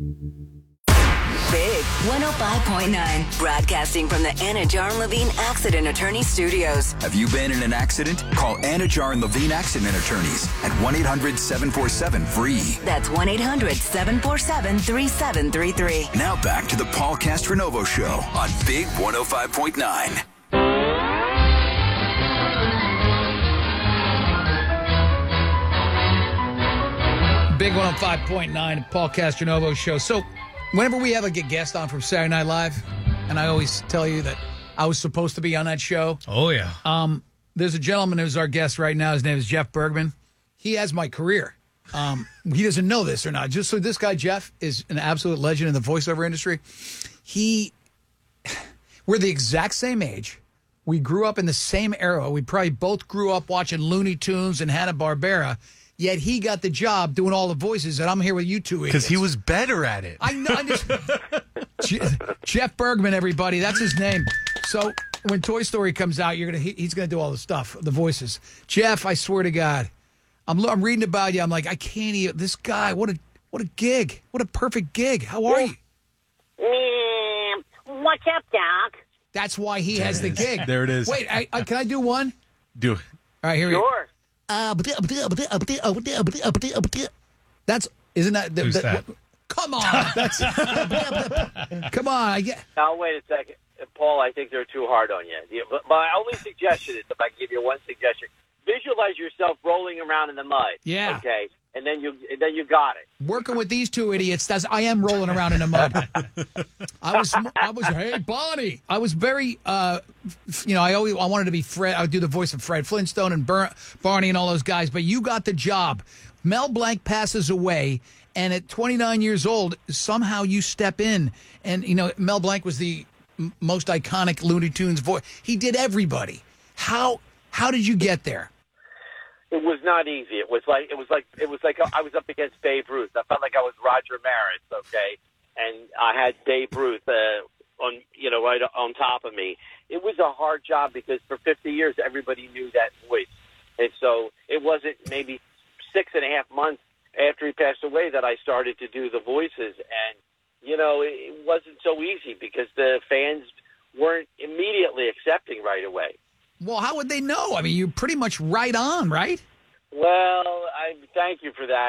Big 105.9, broadcasting from the Anna Jar and Levine Accident Attorney Studios. Have you been in an accident? Call Anna Jar and Levine Accident Attorneys at 1-800-747-FREE. That's 1-800-747-3733. Now back to the Paul Castronovo Show on Big 105.9. Big 105.9, Paul Castronovo Show. So, whenever we have a guest on from Saturday Night Live, and I always tell you that I was supposed to be on that show. Oh, yeah. There's a gentleman who's our guest right now. His name is Jeff Bergman. He has my career. He doesn't know this or not. Just so this guy, Jeff, is an absolute legend in the voiceover industry. We're the exact same age. We grew up in the same era. We probably both grew up watching Looney Tunes and Hanna-Barbera. Yet he got the job doing all the voices, and I'm here with you two idiots. Because he was better at it. I know. Jeff Bergman, everybody. That's his name. So when Toy Story comes out, he's gonna do all the stuff, the voices. Jeff, I swear to God, I'm reading about you. I'm like, I can't even. This guy, what a gig. What a perfect gig. How are you? What's up, Doc? That's why he has the gig. There it is. Wait, can I do one? Do it. All right, here we go. Sure. Isn't that? Who's that? Come on. Come on. Now, wait a second. Paul, I think they're too hard on you. But my only suggestion is, if I can give you one suggestion, visualize yourself rolling around in the mud. Yeah. Okay. And then you got it. Working with these two idiots, I am rolling around in the mud. I was, hey, Bonnie. I was very, I wanted to be Fred. I would do the voice of Fred Flintstone and Barney and all those guys, but you got the job. Mel Blanc passes away, and at 29 years old, somehow you step in. And, Mel Blanc was the most iconic Looney Tunes voice. He did everybody. How did you get there? It was not easy. It was like I was up against Babe Ruth. I felt like I was Roger Maris, okay, and I had Babe Ruth right on top of me. It was a hard job because for 50 years everybody knew that voice, and so it wasn't maybe 6.5 months after he passed away that I started to do the voices, and it wasn't so easy because the fans weren't immediately accepting right away. Well, how would they know? I mean, you're pretty much right on, right? Well, I thank you for that.